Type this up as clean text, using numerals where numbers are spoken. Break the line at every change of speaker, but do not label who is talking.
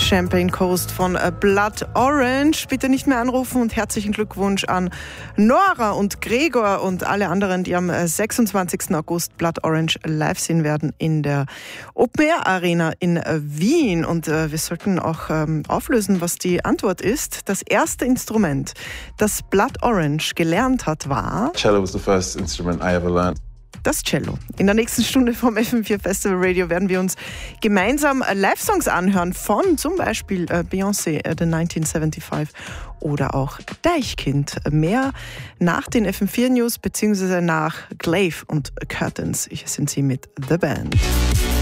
Champagne Coast von Blood Orange. Bitte nicht mehr anrufen und herzlichen Glückwunsch an Nora und Gregor und alle anderen, die am 26. August Blood Orange live sehen werden in der Open Air Arena in Wien. Und wir sollten auch auflösen, was die Antwort ist. Das erste Instrument, das Blood Orange gelernt hat, war...
Cello was the first instrument I ever learned.
Das Cello. In der nächsten Stunde vom FM4 Festival Radio werden wir uns gemeinsam Live-Songs anhören von zum Beispiel Beyoncé, The 1975 oder auch Deichkind. Mehr nach den FM4 News bzw. nach Glaive und Curtains. Hier sind sie mit The Band.